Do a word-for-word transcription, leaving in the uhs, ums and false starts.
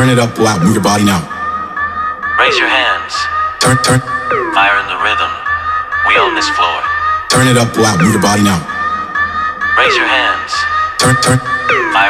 Turn it up loud, move your body now. Raise your hands. Turn, turn. Fire in the rhythm. We own this floor. Turn it up loud, move your body now. Raise your hands. Turn, turn. Fire